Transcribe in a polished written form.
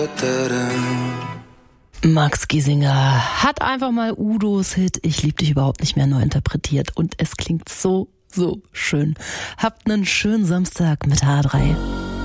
Max Giesinger hat einfach mal Udos Hit Ich lieb dich überhaupt nicht mehr neu interpretiert und es klingt so schön. Habt einen schönen Samstag mit H3.